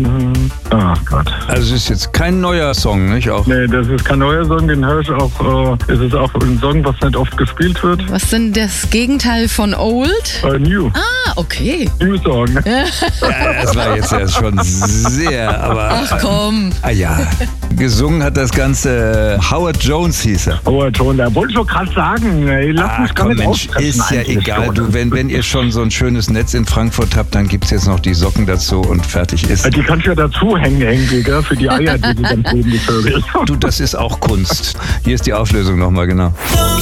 Ach Gott. Also es ist jetzt kein neuer Song, nicht? Auch. Nee, das ist kein neuer Song, den höre ich auch. Es ist auch ein Song, was nicht oft gespielt wird. Was denn das Gegenteil von Old? New. Ah, okay. New Song. Ja, das war jetzt ja schon sehr, aber... Ach komm. Ah ja, gesungen hat das Ganze Howard Jones hieß er. Howard Jones, da wollte ich doch gerade sagen. Ey, lass mich gar Komm, nicht Mensch, aussprechen ist ja eigentlich egal. schon. Du, wenn ihr schon so ein schönes Netz in Frankfurt habt, dann gibt's jetzt noch die Socken dazu und fertig ist. Die kannst du ja dazu hängen, gell, für die Eier, die sie dann geben, die Vögel. Du, das ist auch Kunst. Hier ist die Auflösung nochmal genau.